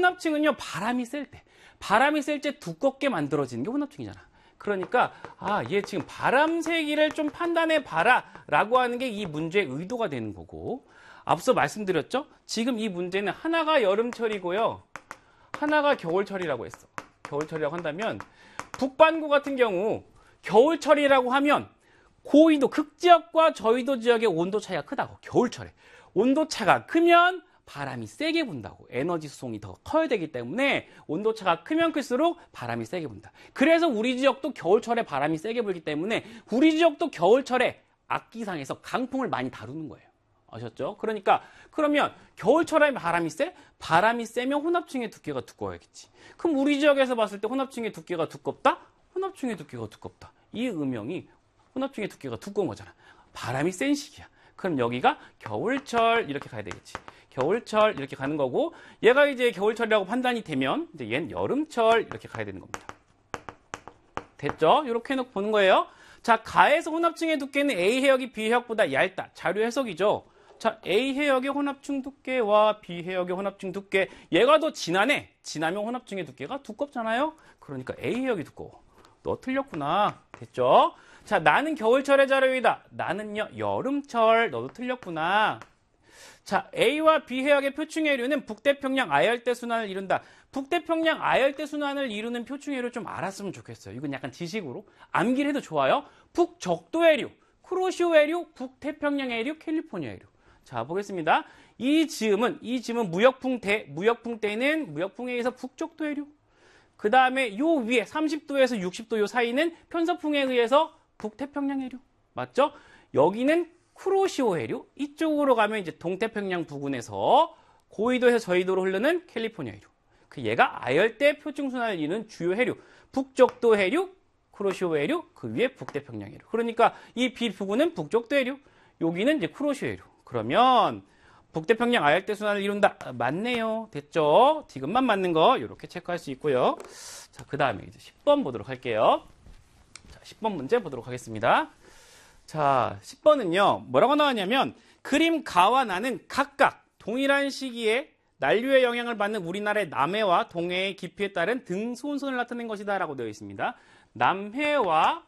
혼합층은요, 바람이 셀 때 두껍게 만들어지는 게 혼합층이잖아. 그러니까 얘 지금 바람 세기를 좀 판단해 봐라 라고 하는 게 이 문제의 의도가 되는 거고, 앞서 말씀드렸죠? 지금 이 문제는 하나가 여름철이고요, 하나가 겨울철이라고 했어. 겨울철이라고 한다면 북반구 같은 경우 겨울철이라고 하면 고緯도 극지역과 저緯도 지역의 온도 차이가 크다고. 겨울철에 온도 차가 크면 바람이 세게 분다고. 에너지 수송이 더 커야 되기 때문에 온도 차가 크면 클수록 바람이 세게 분다. 그래서 우리 지역도 겨울철에 바람이 세게 불기 때문에 우리 지역도 겨울철에 악기상에서 강풍을 많이 다루는 거예요. 아셨죠? 그러니까 그러면 겨울철에 바람이 세? 바람이 세면 혼합층의 두께가 두꺼워야겠지. 그럼 우리 지역에서 봤을 때 혼합층의 두께가 두껍다? 혼합층의 두께가 두껍다. 이 음영이 혼합층의 두께가 두꺼운 거잖아. 바람이 센 시기야. 그럼 여기가 겨울철 이렇게 가야 되겠지. 겨울철 이렇게 가는 거고, 얘가 이제 겨울철이라고 판단이 되면 이제 얘는 여름철 이렇게 가야 되는 겁니다. 됐죠? 이렇게 해놓고 보는 거예요. 자, 가에서 혼합층의 두께는 A 해역이 B 해역보다 얇다. 자료 해석이죠. 자, A 해역의 혼합층 두께와 B 해역의 혼합층 두께, 얘가 더 진하네. 진하면 혼합층의 두께가 두껍잖아요. 그러니까 A 해역이 두꺼워. 너 틀렸구나. 됐죠? 자, 나는 겨울철의 자료이다. 나는요, 여름철. 너도 틀렸구나. 자, A와 B 해역의 표충해류는 북태평양 아열대 순환을 이룬다. 북태평양 아열대 순환을 이루는 표충해류 좀 알았으면 좋겠어요. 이건 약간 지식으로 암기를 해도 좋아요. 북적도해류, 쿠로시오해류, 북태평양해류, 캘리포니아해류. 자, 보겠습니다. 이 즈음은 무역풍대는 무역풍에 의해서 북적도해류. 그 다음에 요 위에 30도에서 60도 요 사이는 편서풍에 의해서 북태평양해류. 맞죠? 여기는 쿠로시오해류. 이쪽으로 가면 이제 동태평양 부근에서 고緯도에서 저緯도로 흐르는 캘리포니아해류. 그 얘가 아열대 표충순환을 이루는 주요 해류. 북적도해류, 쿠로시오해류, 그 위에 북태평양해류. 그러니까 이 B 부근은 북적도해류, 여기는 이제 쿠로시오해류. 그러면 북태평양 아열대 순환을 이룬다. 맞네요. 됐죠? 디귿만 맞는 거 이렇게 체크할 수 있고요. 자, 그 다음에 이제 10번 보도록 할게요. 자, 10번 문제 보도록 하겠습니다. 자, 10번은요. 뭐라고 나왔냐면 그림 가와 나는 각각 동일한 시기에 난류의 영향을 받는 우리나라의 남해와 동해의 깊이에 따른 등수온선을 나타낸 것이다 라고 되어 있습니다. 남해와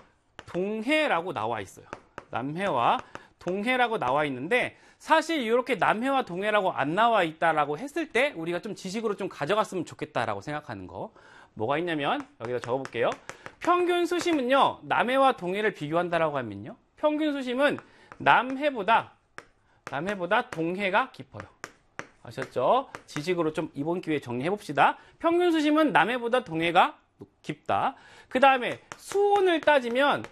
동해라고 나와 있어요. 남해와 동해라고 나와 있는데, 사실 이렇게 남해와 동해라고 안 나와 있다라고 했을 때 우리가 좀 지식으로 좀 가져갔으면 좋겠다라고 생각하는 거, 뭐가 있냐면 여기다 적어볼게요. 평균 수심은요, 남해와 동해를 비교한다라고 하면요, 평균 수심은 남해보다 동해가 깊어요. 아셨죠? 지식으로 좀 이번 기회에 정리해봅시다. 평균 수심은 남해보다 동해가 깊다. 그 다음에 수온을 따지면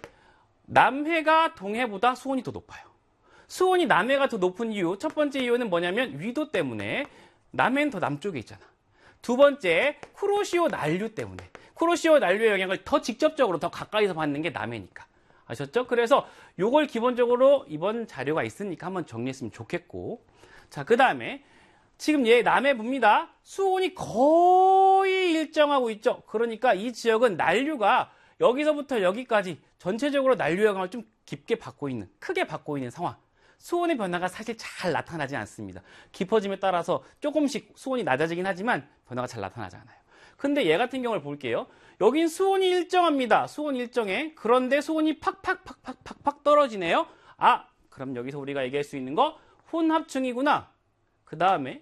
남해가 동해보다 수온이 더 높아요. 수온이 남해가 더 높은 이유, 첫 번째 이유는 뭐냐면 위도 때문에. 남해는 더 남쪽에 있잖아. 두 번째, 쿠로시오 난류 때문에. 쿠로시오 난류의 영향을 더 직접적으로 더 가까이서 받는 게 남해니까. 아셨죠? 그래서 요걸 기본적으로 이번 자료가 있으니까 한번 정리했으면 좋겠고. 자, 그 다음에 지금 얘 남해부입니다. 수온이 거의 일정하고 있죠. 그러니까 이 지역은 난류가 여기서부터 여기까지 전체적으로 난류 영향을 좀 깊게 받고 있는, 크게 받고 있는 상황. 수온의 변화가 사실 잘 나타나지 않습니다. 깊어짐에 따라서 조금씩 수온이 낮아지긴 하지만 변화가 잘 나타나지 않아요. 근데 얘 같은 경우를 볼게요. 여긴 수온이 일정합니다. 수온 일정해. 그런데 수온이 팍팍 떨어지네요. 아, 그럼 여기서 우리가 얘기할 수 있는 거 혼합층이구나. 그 다음에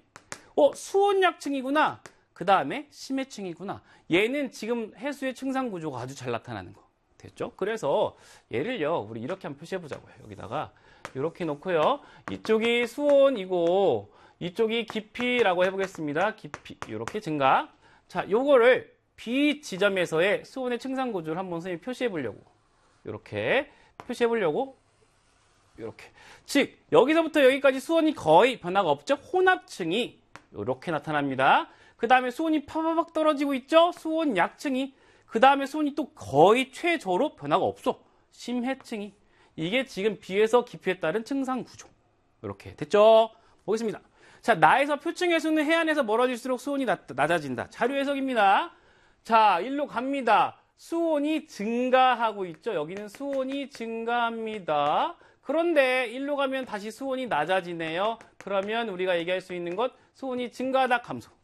수온약층이구나. 그 다음에 심해층이구나. 얘는 지금 해수의 층상 구조가 아주 잘 나타나는 거. 됐죠? 그래서 얘를요, 우리 이렇게 한번 표시해 보자고요. 여기다가 이렇게 놓고요. 이쪽이 수온이고 이쪽이 깊이라고 해보겠습니다. 깊이 이렇게 증가. 자, 요거를 B 지점에서의 수온의 층상 구조를 한번 선생님이 표시해 보려고, 이렇게 표시해 보려고, 이렇게. 즉 여기서부터 여기까지 수온이 거의 변화가 없죠. 혼합층이 이렇게 나타납니다. 그 다음에 수온이 파바박 떨어지고 있죠. 수온 약층이. 그 다음에 수온이 또 거의 최저로 변화가 없어. 심해층이. 이게 지금 B에서 깊이에 따른 층상 구조. 이렇게 됐죠? 보겠습니다. 자, 나에서 표층 해수는 해안에서 멀어질수록 수온이 낮아진다. 자료 해석입니다. 자, 일로 갑니다. 수온이 증가하고 있죠. 여기는 수온이 증가합니다. 그런데 일로 가면 다시 수온이 낮아지네요. 그러면 우리가 얘기할 수 있는 것, 수온이 증가하다 감소.